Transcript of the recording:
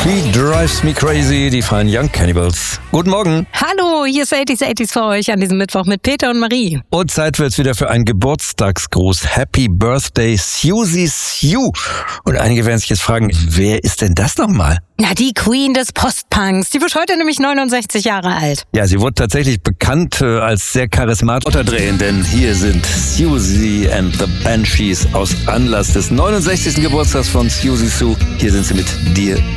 She Drives Me Crazy, die Fine Young Cannibals. Guten Morgen. Hallo, hier ist 80s für euch an diesem Mittwoch mit Peter und Marie. Und Zeit wird's wieder für einen Geburtstagsgruß. Happy Birthday, Susie Sue. Und einige werden sich jetzt fragen, wer ist denn das nochmal? Na, die Queen des Postpunks. Die wird heute nämlich 69 Jahre alt. Ja, sie wurde tatsächlich bekannt als sehr charismatisch unterdrehen, denn hier sind Susie and the Banshees aus Anlass des 69. Geburtstags von Susie Sue. Hier sind sie mit Dir